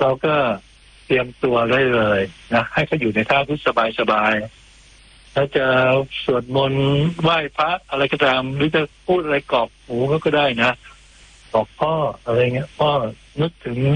เราก็เตรียมตัวได้เลยนะให้เขาอยู่ในท่าที่สบายๆแล้วจะสวดมนต์ไหว้พระอะไรก็ตามหรือจะพูดอะไรกรอกหูก็ได้นะบอกพ่ออะไรเงี้ยพ่อนึกถึง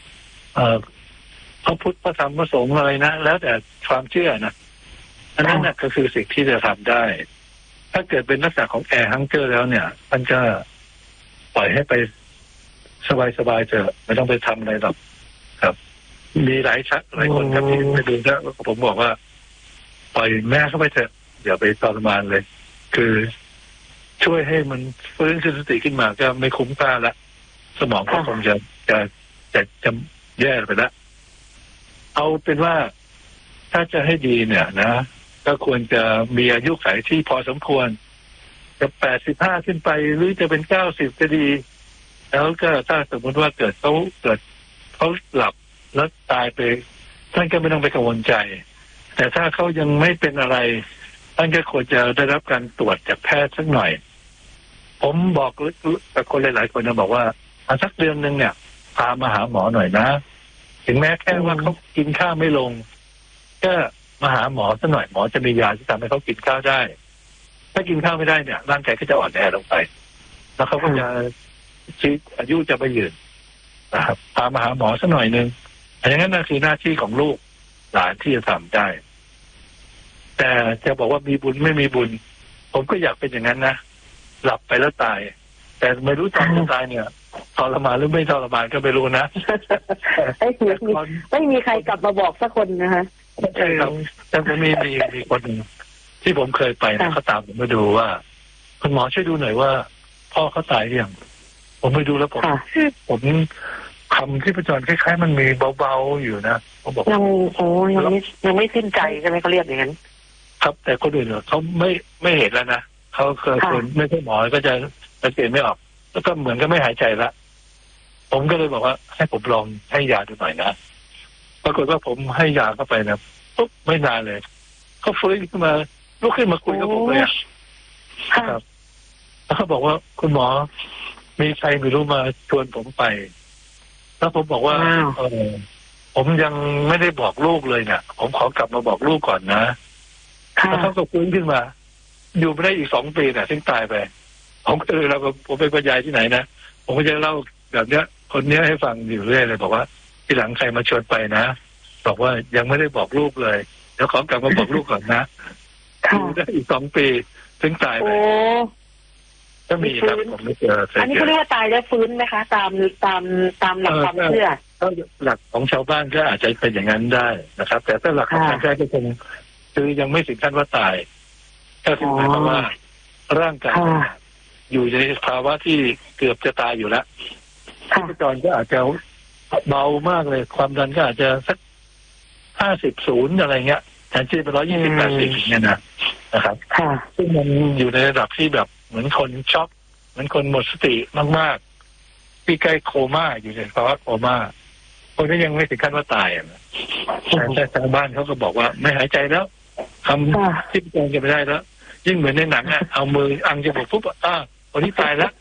พระพุทธพระธรรมพระสงฆ์อะไรนะแล้วแต่ความเชื่อนะอันนั้นนะก็คือสิ่งที่จะทำได้ถ้าเกิดเป็นลักษณะของแอร์ฮังเกอร์แล้วเนี่ยมันก็ปล่อยให้ไปสบายๆเถอะไม่ต้องไปทำอะไรหรอกครับมีหลายคนครับที่ไปดูแล้วผมบอกว่าปล่อยแม่เข้าไปเถอะอย่าไปทรมานเลยคือช่วยให้มันฟื้นสติขึ้นมาก็ไม่คุ้มค่าละสมองก็คงจะแย่ไปแล้วเอาเป็นว่าถ้าจะให้ดีเนี่ยนะก็ควรจะมีอายุขัยที่พอสมควรจะ85ขึ้นไปหรือจะเป็น90ก็ดีแล้วก็ถ้าสมมติว่าเกิดเขาหลับแล้วตายไปท่านก็ไม่ต้องไปกังวลใจแต่ถ้าเขายังไม่เป็นอะไรท่านก็ควรจะได้รับการตรวจจากแพทย์สักหน่อยผมบอกกับคนหลายๆคนนะบอกว่าสักเดือนนึงเนี่ยพามาหาหมอหน่อยนะถึงแม้แค่ว่าเขากินข้าวไม่ลงก็มาหาหมอสักหน่อยหมอจะมียาที่ทำให้เขากินข้าวได้ถ้ากินข้าวไม่ได้เนี่ยร่างกายก็จะอ่อนแอลงไปแล้วเขาก็จะชีวิตอายุจะไปยืนนะครับพามาหาหมอสักหน่อยนึงอย่างนั้นนะคือหน้าที่ของลูกหลานที่จะทำได้แต่จะบอกว่ามีบุญไม่มีบุญผมก็อยากเป็นอย่างนั้นนะหลับไปแล้วตายแต่ไม่รู้ตอนจะตายเนี่ยทรมานหรือไม่ทรมานก็ไม่รู้นะไม่มีใครกลับมาบอกสักคนนะคะใช่ครับแต่ผมมีคนหนึ่งที่ผมเคยไปนะเขาตามผมมาดูว่าคุณหมอช่วยดูหน่อยว่าพ่อเขาตายหรือยังผมไปดูแล้วผมคำที่ประจรคล้ายๆมันมีเบาๆอยู่นะเขาบอกยังไม่สิ้นใจใช่ไหมเขาเรียกอย่างนั้นครับแต่คนอื่นเขาไม่เห็นแล้วนะเขาเคยไม่ใช่หมอก็จะสังเกตไม่ออกแล้วก็เหมือนก็ไม่หายใจละผมก็เลยบอกว่าให้ผมลองให้ยาดูหน่อยนะปรากฏว่าผมให้ยาเข้าไปนะปุ๊บไม่นานเลยเขาฟื้นขึ้นมาลุกขึ้นมาคุยกับผมเลยครับแล้วเขาบอกว่าคุณหมอมีใครไม่รู้มาชวนผมไปแล้วผมบอกว่าผมยังไม่ได้บอกลูกเลยเนี่ยผมขอกลับมาบอกลูกก่อนนะแล้วเขาก็ฟื้นขึ้นมาอยู่ไม่ได้อีก2 ปีเนี่ยถึงตายไปผมก็เลยผมเป็นบรรยายที่ไหนนะผมก็จะเล่าแบบเนี้ยคนเนี้ยให้ฟังอยู่เรื่อยเลยบอกว่าทีหลังใครมาชวนไปนะบอกว่ายังไม่ได้บอกลูกเลยเดี๋ยวขอกลับมาบอกลูกก่อนนะอยู่ได้อีก2 ปีถึงตายไปก็มีครับผมไม่เจออันนี้เขาเรียกว่าตายแล้วฟื้นไหมคะตามหลักความเชื่อหลักของชาวบ้านก็อาจจะเป็นอย่างนั้นได้นะครับแต่ถ้าหลักของทางแพทย์ก็คงคือยังไม่ถึงขั้นว่าตายก็คือหมายความว่าร่างกายอยู่ในภาวะที่เกือบจะตายอยู่แล้วชีพจรก็อาจจะเบามากเลยความดันก็อาจจะสัก50อะไรเงี้ยแทนที่เป็น120/80เนี่ยนะครับซึ่งมันอยู่ในระดับที่แบบเหมือนคนช็อกเหมือนคนหมดสติมากๆที่ใกล้โคม่าอยู่ในภาวะโคม่าคนนี้ยังไม่ถึงขั้นว่าตายนะแต่ชาวบ้านเขาก็บอกว่าไม่หายใจแล้วทำที่จรจะไม่ได้แล้วยิ่งเหมือนในหนังเอามืออังจมูกปุ๊บคนที่ตายแล้ว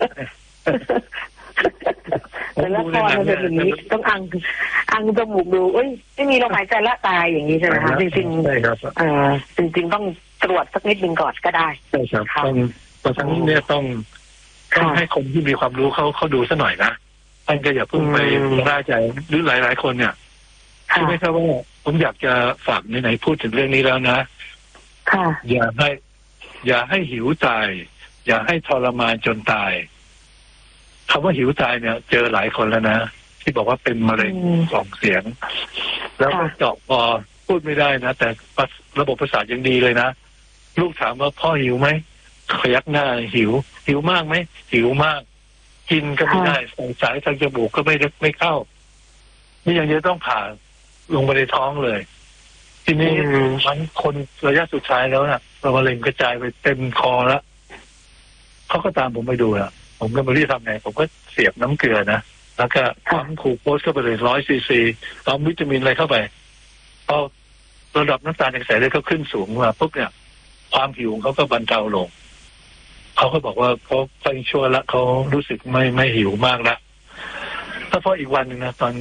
แต่ละครมันเป็นอย่างนี้ต้องอังจมูกดูไม่มีลมหายใจละตายอย่างนี้ใช่ไหมคะจริงๆใช่ครับจริงๆต้องตรวจสักนิดนึงก่อนก็ได้ใช่ครับต้องเพราะฉะนั้นเนี่ยต้องให้คนที่มีความรู้เขาดูซะหน่อยนะท่านก็อย่าเพิ่งไปร่าใจหรือหลายๆคนเนี่ยใช่ไหมครับว่าผมอยากจะฝากไหนๆพูดถึงเรื่องนี้แล้วนะอย่าให้หิวตายอย่าให้ทรมานจนตายคำว่าหิวตายเนี่ยเจอหลายคนแล้วนะที่บอกว่าเป็นมะเร็งกล่องเสียงแล้วก็เจาะคอพูดไม่ได้นะแต่ระบบประสาทยังดีเลยนะลูกถามว่าพ่อหิวไหมขยักหน้าหิวมากไหมหิวมากกินก็ไม่ได้สายทางจมูกก็ไม่เข้านี่ยังจะต้องผ่าลงไปในท้องเลยทีนี้มันคนระยะสุดท้ายแล้วนะมะเร็งกระจายไปเต็มคอแล้วเขาก็ตามผมไปดูอ่ะผมก็ไม่รู้ทำไงผมก็เสียบน้ำเกลือนะแล้วก็ปั๊มคูโพสเข้าไปเลย100 ซีซีปั๊มวิตามินอะไรเข้าไปพอระดับน้ำตาลในกระแสเลือดเขาขึ้นสูงมาปุ๊บเนี่ยความหิวเขาก็บรรเทาลงเขาก็บอกว่าเขาไปชั่วละเขารู้สึกไม่หิวมากละถ้าพออีกวันนึงนะตอน